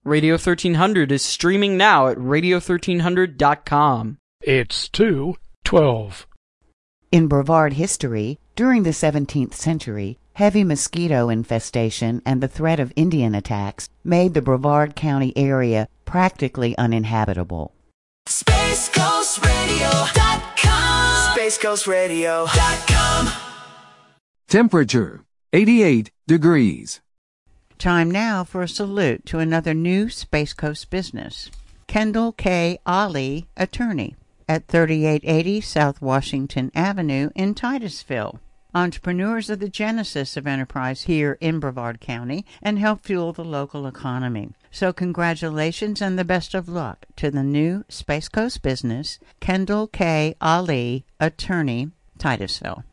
Radio 1300 is streaming now at radio1300.com. It's 2:12. In Brevard history, during the 17th century, heavy mosquito infestation and the threat of Indian attacks made the Brevard County area practically uninhabitable. SpaceCoastRadio.com. SpaceCoastRadio.com. Temperature 88 degrees. Time now for a salute to another new Space Coast business. Kendall K. Ali, attorney, at 3880 South Washington Avenue in Titusville. Entrepreneurs are the genesis of enterprise here in Brevard County and help fuel the local economy. So congratulations and the best of luck to the new Space Coast business, Kendall K. Ali, attorney, Titusville.